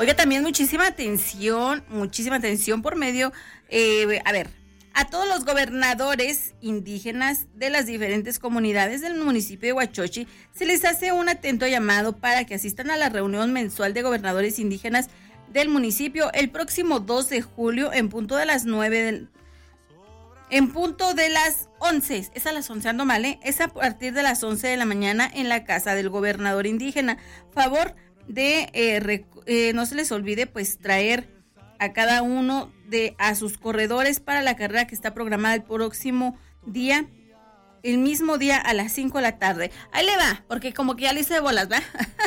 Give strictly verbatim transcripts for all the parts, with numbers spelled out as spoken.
Oiga, también muchísima atención, muchísima atención por medio, eh, a ver, a todos los gobernadores indígenas de las diferentes comunidades del municipio de Huachochi se les hace un atento llamado para que asistan a la reunión mensual de gobernadores indígenas del municipio el próximo dos de julio en punto de las nueve del, en punto de las once, es a las once, ando mal, ¿eh? Es a partir de las once de la mañana en la casa del gobernador indígena. Favor de, eh, rec, eh, no se les olvide pues traer a cada uno de a sus corredores para la carrera que está programada el próximo día, el mismo día a las cinco de la tarde. Ahí le va, porque como que ya le hice de bolas, ¿va?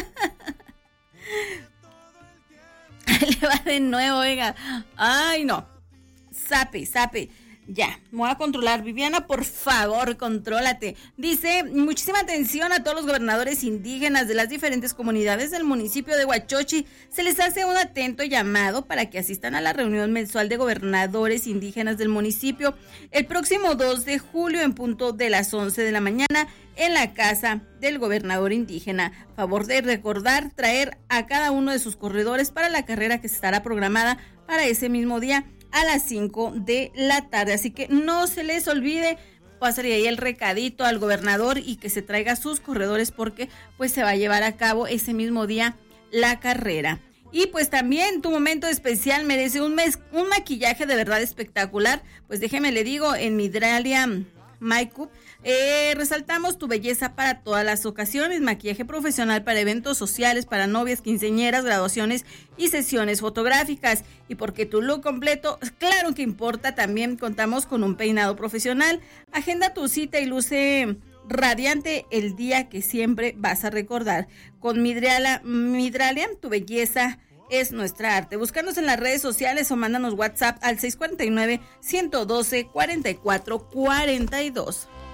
Ahí le va de nuevo, oiga. Ay, no. Sape, sape. Ya, me voy a controlar. Viviana, por favor, contrólate. Dice, muchísima atención a todos los gobernadores indígenas de las diferentes comunidades del municipio de Huachochi. Se les hace un atento llamado para que asistan a la reunión mensual de gobernadores indígenas del municipio el próximo dos de julio en punto de las once de la mañana en la casa del gobernador indígena. Favor de recordar traer a cada uno de sus corredores para la carrera que estará programada para ese mismo día a las cinco de la tarde, así que no se les olvide pasar ahí el recadito al gobernador y que se traiga sus corredores porque pues se va a llevar a cabo ese mismo día la carrera. Y pues también tu momento especial merece un, mes, un maquillaje de verdad espectacular, pues déjeme le digo, en Midralia Makeup eh, resaltamos tu belleza para todas las ocasiones, maquillaje profesional para eventos sociales, para novias, quinceañeras, graduaciones y sesiones fotográficas. Y porque tu look completo, claro que importa, también contamos con un peinado profesional. Agenda tu cita y luce radiante el día que siempre vas a recordar. Con Midralia, Midralia, tu belleza es nuestra arte. Búscanos en las redes sociales o mándanos WhatsApp al seis cuatro nueve, uno uno dos, cuatro cuatro cuatro dos.